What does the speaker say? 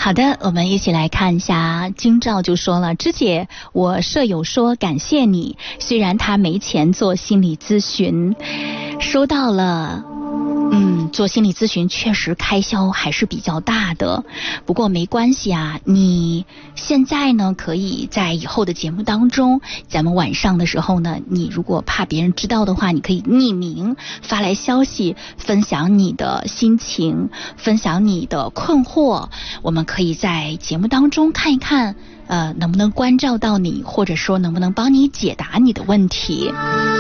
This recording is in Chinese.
好的，我们一起来看一下，金照就说了，芝姐，我舍友说感谢你，虽然他没钱做心理咨询，收到了。做心理咨询确实开销还是比较大的，不过没关系啊，你现在呢可以在以后的节目当中，咱们晚上的时候呢，你如果怕别人知道的话，你可以匿名发来消息，分享你的心情，分享你的困惑，我们可以在节目当中看一看能不能关照到你，或者说能不能帮你解答你的问题。